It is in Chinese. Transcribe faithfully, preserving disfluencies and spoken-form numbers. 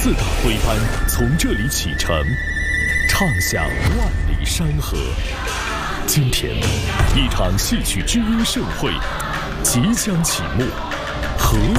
四大徽班从这里启程，唱响万里山河。今天，一场戏曲知音盛会即将启幕。